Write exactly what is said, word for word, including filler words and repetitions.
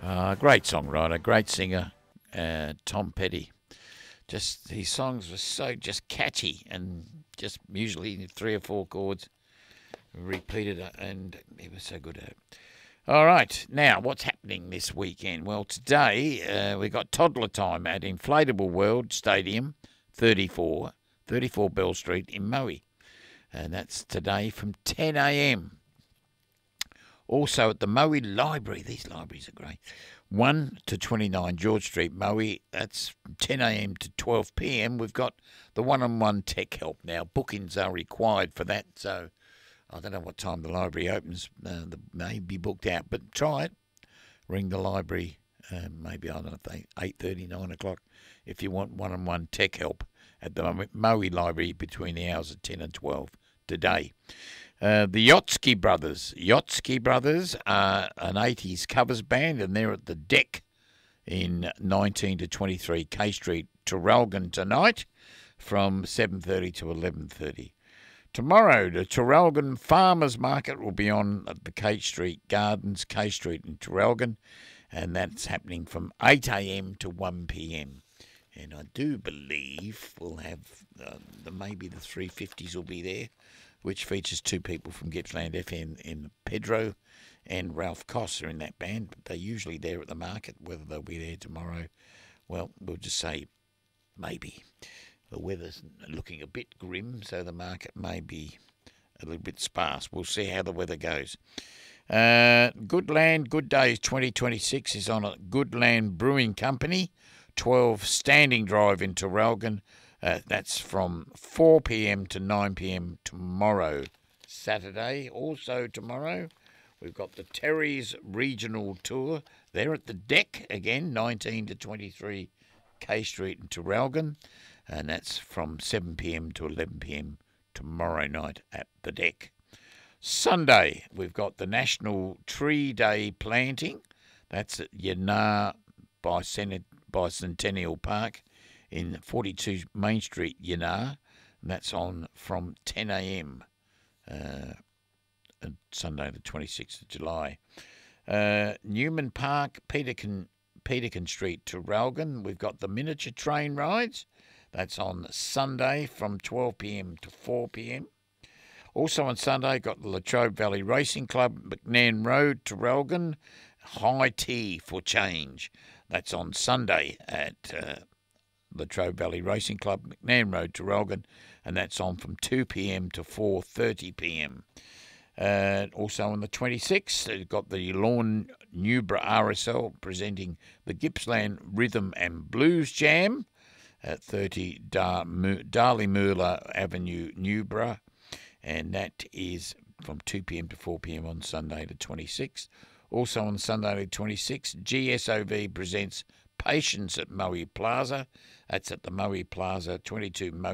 Uh, great songwriter, great singer, uh, Tom Petty. Just his songs were so just catchy and just usually three or four chords repeated, and he was so good at it. All right, now what's happening this weekend? Well, today uh, we got toddler time at Inflatable World Stadium, thirty-four, thirty-four Bell Street in Maui, and that's today from ten a.m. Also at the Maui Library, these libraries are great, one to twenty-nine George Street, Maui, that's ten a.m. to twelve p.m. We've got the one-on-one tech help now. Bookings are required for that, so I don't know what time the library opens. Uh, the, may be booked out, but try it. Ring the library, uh, maybe, I don't know, eight thirty, nine o'clock, if you want one-on-one tech help at the Maui Library between the hours of ten and twelve today. Uh, the Yotsky Brothers. Yotsky Brothers are an eighties covers band, and they're at the Deck in nineteen to twenty-three K Street, Traralgon tonight from seven thirty to eleven thirty. Tomorrow, the Traralgon Farmers Market will be on at the K Street Gardens, K Street in Traralgon, and that's happening from eight a.m. to one p.m. And I do believe we'll have, uh, the, maybe the three fifties will be there, which features two people from Gippsland F M, in Pedro and Ralph Koss are in that band, but they're usually there at the market. Whether they'll be there tomorrow, well, we'll just say maybe. The weather's looking a bit grim, so the market may be a little bit sparse. We'll see how the weather goes. Uh, Good Land, Good Days twenty twenty-six is on at Goodland Brewing Company, twelve Standing Drive in Traralgon. Uh, that's from four p.m. to nine p.m. tomorrow, Saturday. Also tomorrow, we've got the Terry's Regional Tour. They're at the Deck again, nineteen to twenty-three K Street in Traralgon. And that's from seven p.m. to eleven p.m. tomorrow night at the Deck. Sunday, we've got the National Tree Day Planting. That's at Yanar Bicentennial Park in forty-two Main Street, Yanar. And that's on from ten a.m. Uh, Sunday the twenty-sixth of July. Uh, Newman Park, Peterkin, Peterkin Street, Traralgon. We've got the miniature train rides. That's on Sunday from twelve p.m. to four p.m. Also on Sunday, got the Latrobe Valley Racing Club, McNairn Road, Traralgon, High Tea for Change. That's on Sunday at uh, Latrobe Valley Racing Club, McNairn Road, Traralgon, and that's on from two p.m. to four thirty p.m. Uh, also on the twenty-sixth, they've got the Lawn Newbra R S L presenting the Gippsland Rhythm and Blues Jam at thirty Dar- Darley Moolah Avenue, Newbra, and that is from two p.m. to four p.m. on Sunday the twenty-sixth. Also on Sunday the twenty-sixth, G S O V presents Patience at Maui Plaza. That's at the Maui Plaza, twenty-two Maui